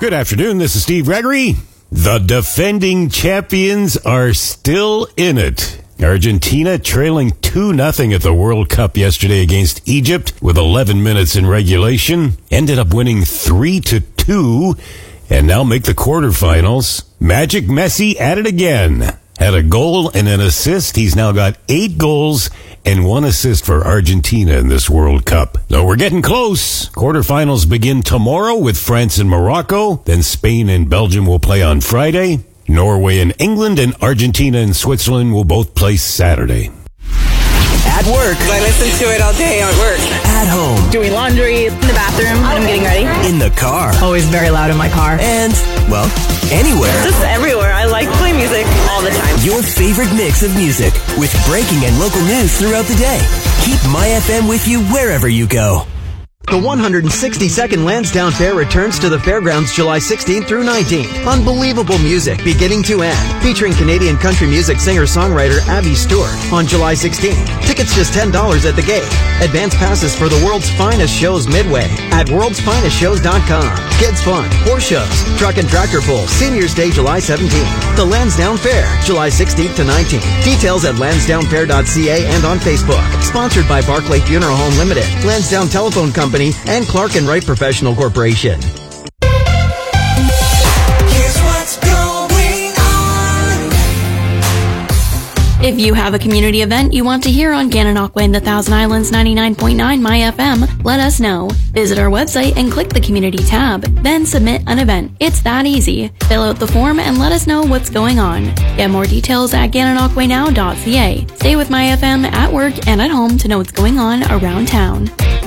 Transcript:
Good afternoon, this is Steve Gregory. The defending champions are still in it. Argentina trailing 2-0 at the World Cup yesterday against Egypt with 11 minutes in regulation. Ended up winning 3-2 and now make the quarterfinals. Magic Messi at it again. Had a goal and an assist. He's now got 8 goals and 1 assist for Argentina in this World Cup. So we're getting close. Quarterfinals begin tomorrow with France and Morocco. Then Spain and Belgium will play on Friday. Norway and England and Argentina and Switzerland will both play Saturday. At work. I listen to it all day at work. At home. Doing laundry, in the bathroom when I'm getting ready. In the car. Always very loud in my car. And, well, anywhere. Just everywhere. I like playing music all the time. Your favorite mix of music with breaking and local news throughout the day. Keep My FM with you wherever you go. The 162nd Lansdowne Fair returns to the fairgrounds July 16th through 19th. Unbelievable music beginning to end, featuring Canadian country music singer-songwriter Abby Stewart on July 16th. Tickets just $10 at the gate. Advance passes for the world's finest shows midway at worldsfinestshows.com. Kids fun, horse shows, truck and tractor pulls. Seniors Day July 17th. The Lansdowne Fair July 16th to 19th. Details at lansdownefair.ca and on Facebook. Sponsored by Barclay Funeral Home Limited, Lansdowne Telephone Company, and Clark & Wright Professional Corporation. Here's what's going on. If you have a community event you want to hear on Gananoque and the Thousand Islands 99.9 My FM, let us know. Visit our website and click the community tab, then submit an event. It's that easy. Fill out the form and let us know what's going on. Get more details at gananoquenow.ca. Stay with My FM at work and at home to know what's going on around town.